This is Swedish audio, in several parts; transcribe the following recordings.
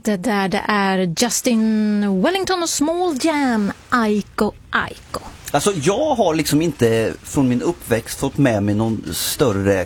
Det är Justin Wellington och Small Jam, Aiko Aiko. Alltså jag har liksom inte från min uppväxt fått med mig någon större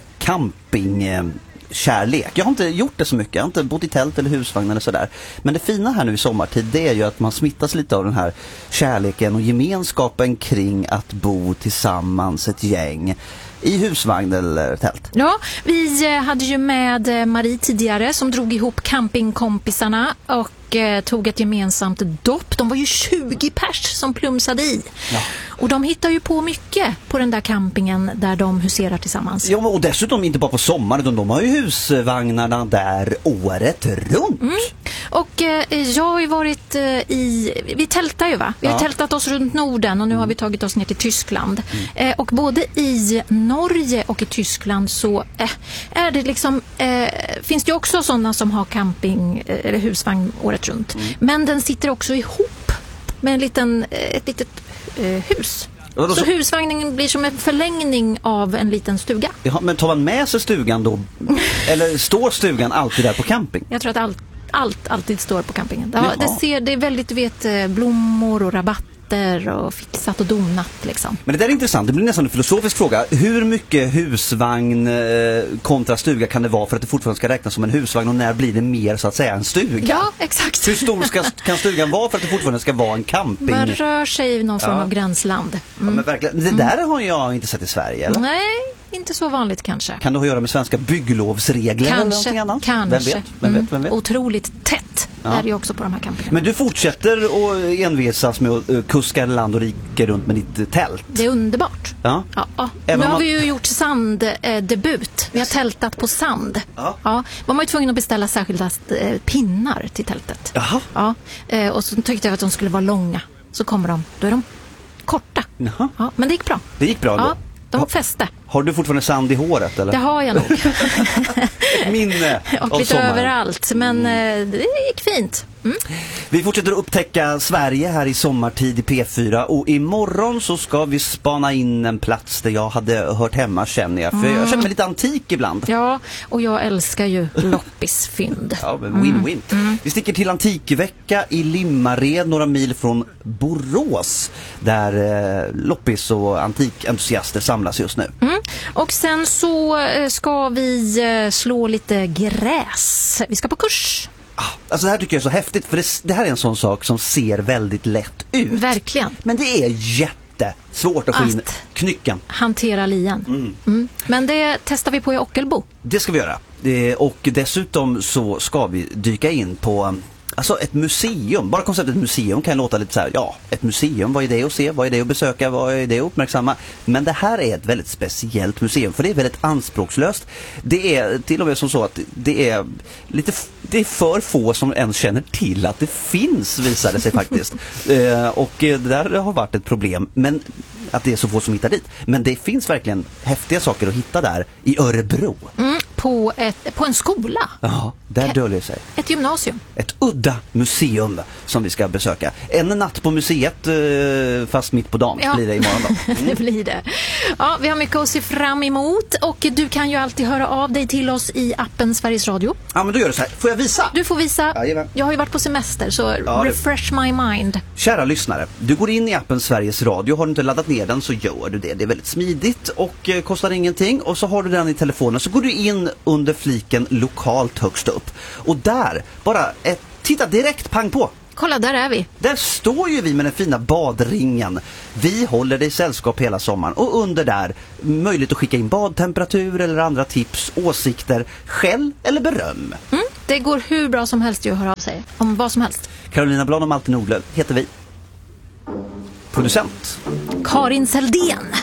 campingkärlek. Jag har inte gjort det så mycket. Jag har inte bott i tält eller husvagn eller sådär. Men det fina här nu i sommartid, det är ju att man smittas lite av den här kärleken och gemenskapen kring att bo tillsammans ett gäng i husvagn eller tält. Ja, vi hade ju med Marie tidigare som drog ihop campingkompisarna och tog ett gemensamt dopp. De var ju 20 pers som plumsade i. Ja. Och de hittar ju på mycket på den där campingen där de huserar tillsammans. Ja, och dessutom inte bara på sommaren, utan de har ju husvagnarna där året runt. Och jag har ju varit vi tältar ju va? Vi har tältat oss runt Norden och nu har vi tagit oss ner till Tyskland. Och både i Norge och i Tyskland så är det liksom, finns det ju också sådana som har camping eller husvagn året runt. Men den sitter också ihop med ett litet hus. Så husvagnen blir som en förlängning av en liten stuga. Ja, men tar man med sig stugan då? Eller står stugan alltid där på camping? Jag tror att allt alltid står på campingen. Det är väldigt, blommor och rabatter och fixat och donat liksom. Men det där är intressant, det blir nästan en filosofisk fråga. Hur mycket husvagn kontra stuga kan det vara för att det fortfarande ska räknas som en husvagn, och när blir det mer så att säga en stuga? Ja, exakt. Hur stor kan stugan vara för att det fortfarande ska vara en camping? Man rör sig i någon form av gränsland. Ja, men verkligen. Det där har jag inte sett i Sverige, eller? Nej, inte så vanligt kanske. Kan det ha att göra med svenska bygglovsregler eller någonting annat? Kanske. Vem vet? Otroligt tätt är det ju också på de här campingarna. Men du fortsätter att envisas med att kuska land och rike runt med ditt tält. Det är underbart. Ja. Nu har vi ju gjort sanddebut. Vi har tältat på sand. Ja. Man var ju tvungen att beställa särskilda pinnar till tältet. Jaha. Ja. Och så tyckte jag att de skulle vara långa. Så kommer de. Då är de korta. Jaha. Ja, men det gick bra. Det gick bra då? Ja. De fäste. Har du fortfarande sand i håret? Eller? Det har jag nog. Ett minne och av lite sommaren. överallt. Men det gick fint. Vi fortsätter att upptäcka Sverige här i sommartid i P4. Och imorgon så ska vi spana in en plats där jag hade hört hemma, känner jag. För jag känner mig lite antik ibland. Ja, och jag älskar ju loppisfynd. Ja, win-win. Vi sticker till Antikvecka i Limmared, några mil från Borås, där loppis och antikentusiaster samlas just nu. Och sen så ska vi slå lite gräs. Vi ska på kurs. Alltså det här tycker jag är så häftigt, för det här är en sån sak som ser väldigt lätt ut. Verkligen. Men det är jättesvårt att få in knycken. Hantera lien. Men det testar vi på i Ockelbo. Det ska vi göra. Och dessutom så ska vi dyka in på ett museum. Bara konceptet museum kan låta lite så här, ett museum, vad är det att se, vad är det att besöka, vad är det att uppmärksamma? Men det här är ett väldigt speciellt museum, för det är väldigt anspråkslöst. Det är till och med som så att det är för få som ens känner till att det finns, visar det sig faktiskt. Och det där har varit ett problem, men att det är så få som hittar dit. Men det finns verkligen häftiga saker att hitta där i Örebro. På en skola. Ja, där döljer sig. Ett gymnasium. Ett udda museum som vi ska besöka. En natt på museet, fast mitt på dagen blir det imorgon då. Det blir det. Ja, vi har mycket att se fram emot. Och du kan ju alltid höra av dig till oss i appen Sveriges Radio. Ja, men då gör det så här. Får jag visa? Du får visa. Jajamän. Jag har ju varit på semester, så refresh my mind. Kära lyssnare, du går in i appen Sveriges Radio. Har du inte laddat ner den så gör du det. Det är väldigt smidigt och kostar ingenting. Och så har du den i telefonen, så går du in under fliken lokalt högst upp. Och där, titta direkt, pang på. Kolla, där är vi. Där står ju vi med den fina badringen. Vi håller dig sällskap hela sommaren. Och under där, möjligt att skicka in badtemperatur eller andra tips, åsikter, skäll eller beröm. Det går hur bra som helst att höra av sig om vad som helst. Carolina Blad och Malte Nordlöf heter vi. Producent Karin Seldén.